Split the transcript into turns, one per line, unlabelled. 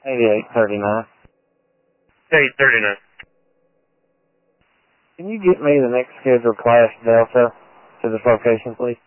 8839.
839.
Can you get me the next scheduled class Delta to this location, please?